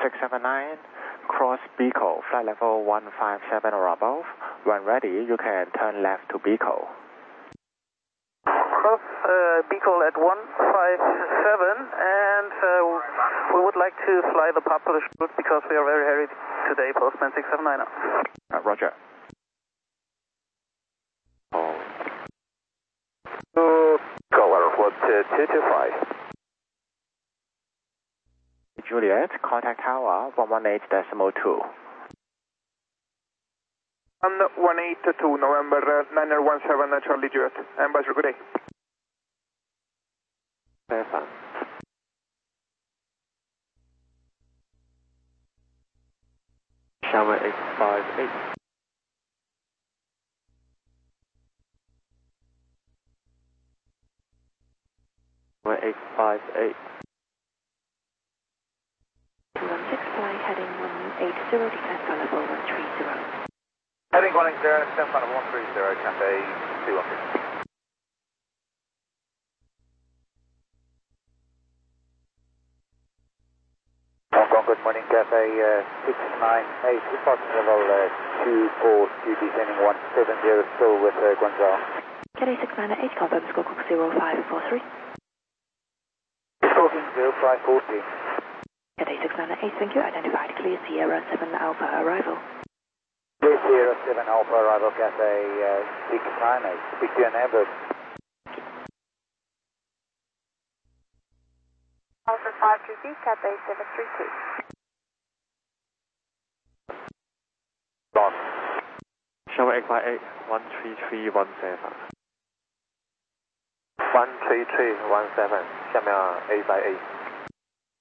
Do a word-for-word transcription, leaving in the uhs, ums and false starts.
six seven nine, cross Beagle, flight level one five seven or above. When ready, you can turn left to Beagle. Cross uh, Beagle at one five seven, and uh, we would like to fly the published route because we are very hurried today, Postman six seven nine. Uh, roger. Oh. To go airport two two five. Juliet, contact tower one one eight decimal two. one one eight two, November nine one seven, Charlie Juliet. Ambassador, good day. Verify. Shower eight five eight. Shower eight five eight. two one six, fly heading one eight zero, descent flight level one three zero. Heading one eight zero, descent flight level one three zero, Cathay two one six. Hong Kong, good morning, Cathay uh, six nine eight, departure level uh, two four two, descending one seven zero, still with uh, Guangzhou. Cathay six nine eight, confirm score cook zero five four three. Talking zero five four three. Cathay six nine eight, thank you, identified clear Sierra seven Alpha arrival. Clear Sierra seven Alpha arrival, Cathay uh, six nine eight, speak to an Airbus. Alpha five two Z, Cathay seven three two. Gone. Shower eight five eight, one three three one seven. one three three one seven，下面 A by A。